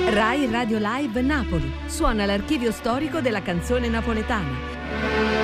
Rai Radio Live Napoli. Suona l'archivio storico della canzone napoletana.